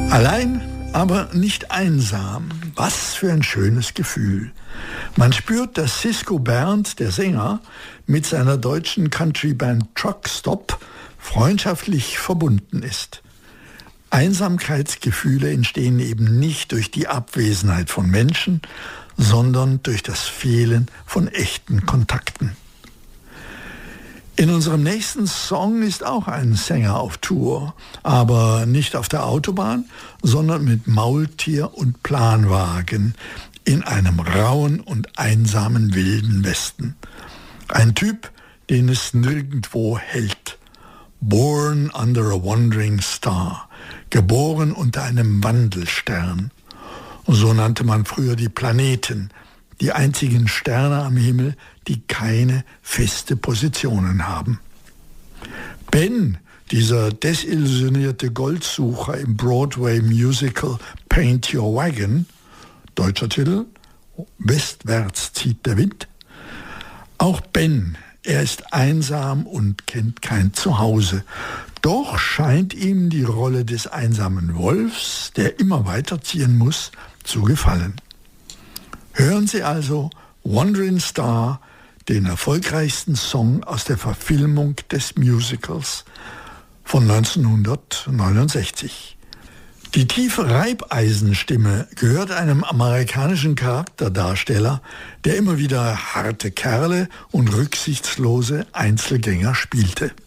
Allein, aber nicht einsam. Was für ein schönes Gefühl. Man spürt, dass Cisco Berndt, der Sänger, mit seiner deutschen Countryband Truckstop freundschaftlich verbunden ist. Einsamkeitsgefühle entstehen eben nicht durch die Abwesenheit von Menschen, sondern durch das Fehlen von echten Kontakten. In unserem nächsten Song ist auch ein Sänger auf Tour, aber nicht auf der Autobahn, sondern mit Maultier und Planwagen in einem rauen und einsamen wilden Westen. Ein Typ, den es nirgendwo hält. Born under a wandering star, geboren unter einem Wandelstern. So nannte man früher die Planeten, die einzigen Sterne am Himmel, die keine feste Positionen haben. Ben, dieser desillusionierte Goldsucher im Broadway-Musical Paint Your Wagon, deutscher Titel, Westwärts zieht der Wind. Auch Ben, er ist einsam und kennt kein Zuhause. Doch scheint ihm die Rolle des einsamen Wolfs, der immer weiterziehen muss, zu gefallen. Hören Sie also Wandering Star, den erfolgreichsten Song aus der Verfilmung des Musicals von 1969. Die tiefe Reibeisenstimme gehört einem amerikanischen Charakterdarsteller, der immer wieder harte Kerle und rücksichtslose Einzelgänger spielte.